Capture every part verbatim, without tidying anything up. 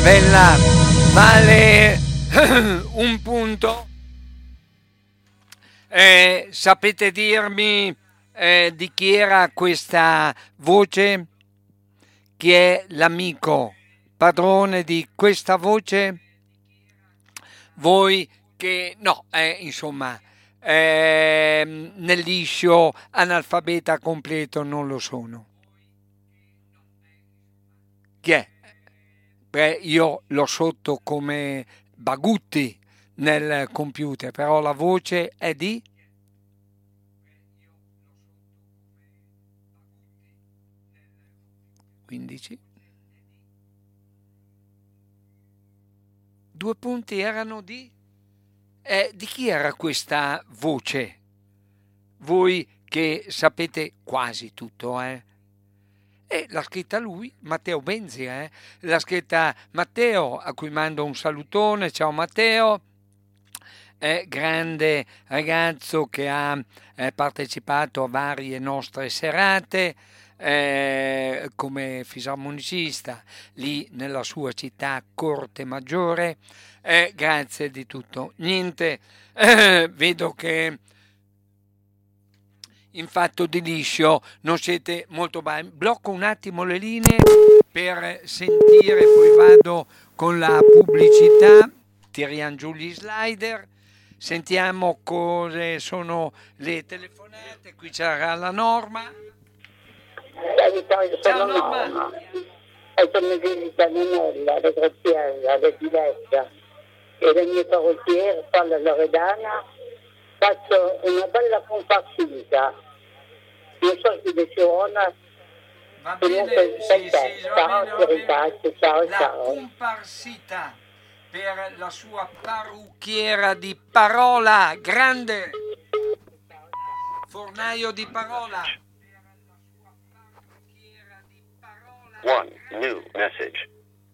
bella, vale un punto. Eh, sapete dirmi eh, di chi era questa voce? Chi è l'amico padrone di questa voce? Voi che no, eh, insomma, eh, nel liscio analfabeta completo non lo sono. Chi è? Beh, io l'ho sotto come Bagutti nel computer, però la voce è di quindici. Due punti erano di eh, di chi era questa voce? Voi che sapete quasi tutto, eh? E l'ha scritta lui, Matteo Benzi, eh? L'ha scritta Matteo, a cui mando un salutone. Ciao Matteo, è grande ragazzo che ha eh, partecipato a varie nostre serate eh, come fisarmonicista lì nella sua città Corte Maggiore. Eh, grazie di tutto. Niente, eh, vedo che in fatto di liscio non siete molto bravi. Blocco un attimo le linee per sentire, poi vado con la pubblicità. Tiriamo giù gli slider, sentiamo cosa sono le telefonate. Qui c'era la Norma. Ciao Norma. E sono visita Nella, la Graziella, la Diletta e le mie parrucchiere, parla Loredana. Faccio una bella comparsita, non so se mi suona. Va bene, sì, sì, va bene, va bene. Ciao, La ciao. comparsita per la sua parrucchiera di parola, grande fornaio di parola. One new message.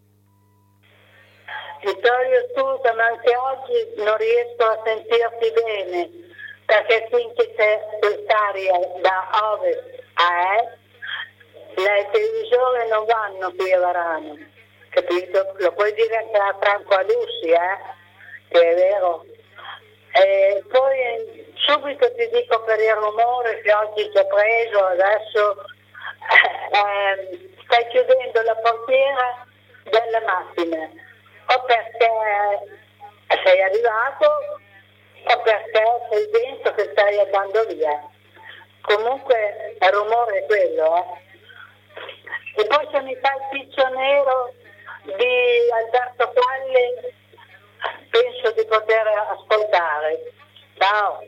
Vittorio, scusa, ma anche oggi non riesco a sentirti bene, perché finché c'è quest'aria da ovest a est, le televisioni non vanno qui a Varano, capito? Lo puoi dire anche a Franco Alussi, eh? Che è vero. E poi subito ti dico per il rumore che oggi ti ho preso, adesso eh, stai chiudendo la portiera delle macchine. O perché sei arrivato o perché sei dentro che stai andando via. Comunque il rumore è quello, eh. E poi se mi fai il piccio nero di Alberto Qualli penso di poter ascoltare. Ciao.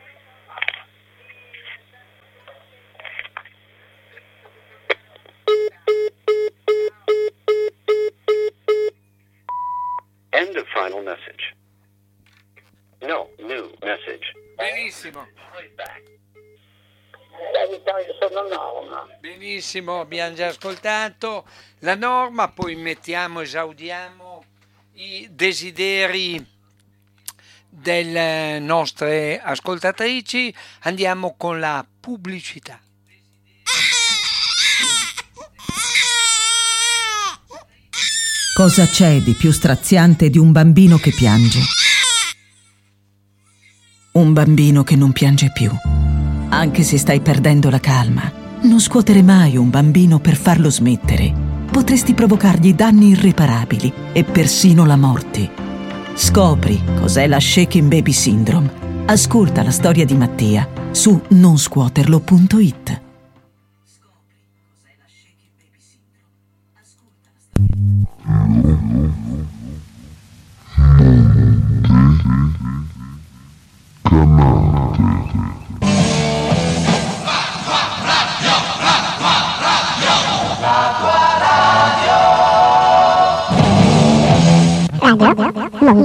End of final message. No new message. Benissimo. Sono Norma. Benissimo, abbiamo già ascoltato la Norma, poi mettiamo, esaudiamo i desideri delle nostre ascoltatrici, andiamo con la pubblicità. Cosa c'è di più straziante di un bambino che piange? Un bambino che non piange più. Anche se stai perdendo la calma, non scuotere mai un bambino per farlo smettere. Potresti provocargli danni irreparabili e persino la morte. Scopri cos'è la Shaken Baby Syndrome. Ascolta la storia di Mattia su non scuoterlo punto it.